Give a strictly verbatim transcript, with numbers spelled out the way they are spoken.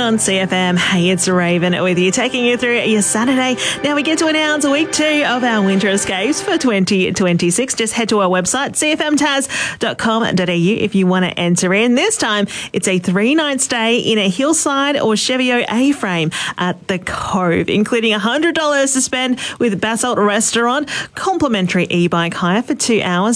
on C F M. Hey, it's Raven with you, taking you through your Saturday. Now we get to announce week two of our winter escapes for twenty twenty-six. Just head to our website, c f m tas dot com dot a u, if you want to enter in. This time, it's a three-night stay in a Hillside or Chevio A-frame at the Cove, including one hundred dollars to spend with Basalt Restaurant, complimentary e-bike hire for two hours.